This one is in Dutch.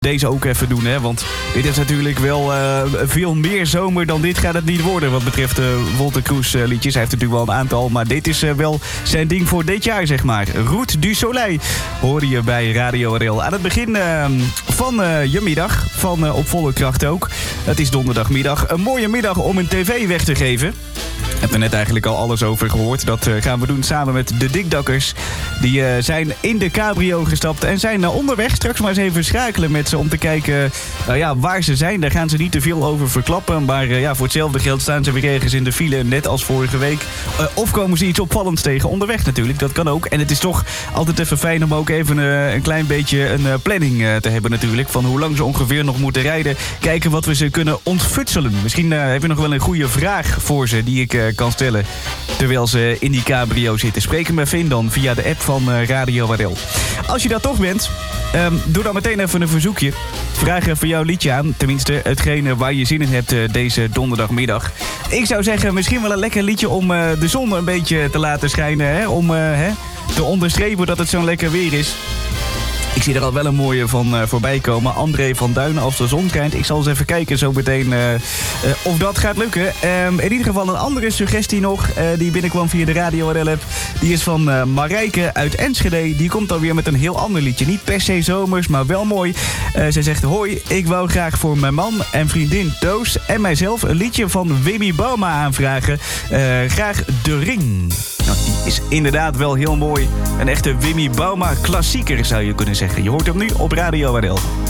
Deze ook even doen, hè? Want dit is natuurlijk wel veel meer zomer dan dit gaat het niet worden. Wat betreft Wolter Kroes liedjes. Hij heeft natuurlijk wel een aantal, maar dit is wel zijn ding voor dit jaar, zeg maar. Route du Soleil hoorde je bij Radio RL. Aan het begin van je middag, van op volle kracht ook. Het is donderdagmiddag. Een mooie middag om een tv weg te geven. Ik heb er net eigenlijk al alles over gehoord. Dat gaan we doen samen met de Dikdakkers. Die zijn in de cabrio gestapt en zijn onderweg. Straks maar eens even schakelen met ze om te kijken waar ze zijn. Daar gaan ze niet te veel over verklappen. Maar voor hetzelfde geld staan ze weer ergens in de file, net als vorige week. Of komen ze iets opvallends tegen onderweg natuurlijk. Dat kan ook. En het is toch altijd even fijn om ook even een klein beetje een planning te hebben natuurlijk. Van hoe lang ze ongeveer nog moeten rijden. Kijken wat we ze kunnen ontfutselen. Misschien heb je nog wel een goede vraag voor ze die ik kan stellen terwijl ze in die cabrio zitten. Spreek hem even in dan via de app van Radio RL. Als je daar toch bent, doe dan meteen even een verzoekje. Vraag even jouw liedje aan. Tenminste, hetgene waar je zin in hebt deze donderdagmiddag. Ik zou zeggen, misschien wel een lekker liedje om de zon een beetje te laten schijnen. Hè? Om te onderstrepen dat het zo'n lekker weer is. Ik zie er al wel een mooie van voorbij komen. André van Duinen als de zon schijnt. Ik zal eens even kijken zo meteen of dat gaat lukken. In ieder geval een andere suggestie nog. Die binnenkwam via de Radio RL-app. Die is van Marijke uit Enschede. Die komt alweer met een heel ander liedje. Niet per se zomers, maar wel mooi. Zij zegt, hoi, ik wou graag voor mijn man en vriendin Toos en mijzelf een liedje van Wimmy Bauma aanvragen. Graag De Ring. Nou, die is inderdaad wel heel mooi. Een echte Wimmy Bauma klassieker zou je kunnen zeggen. Je hoort hem nu op Radio RL.